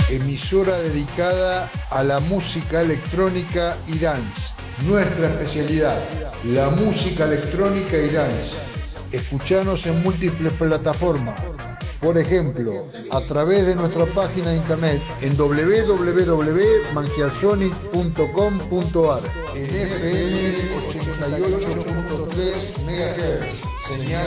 emisora dedicada a la música electrónica y dance. Nuestra especialidad, la música electrónica y dance. Escuchanos en múltiples plataformas. Por ejemplo, a través de nuestra página de internet en www.mangiasonic.com.ar en FM 88.3 MHz. Señal